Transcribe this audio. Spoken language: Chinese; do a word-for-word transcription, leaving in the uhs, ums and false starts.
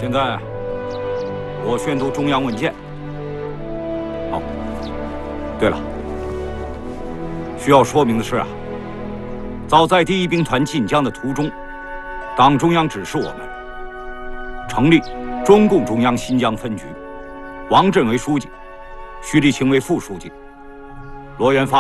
现在我宣读中央文件。哦，对了，需要说明的是啊，早在第一兵团进江的途中，党中央指示我们成立中共中央新疆分局，王震为书记，徐立清为副书记，罗元发。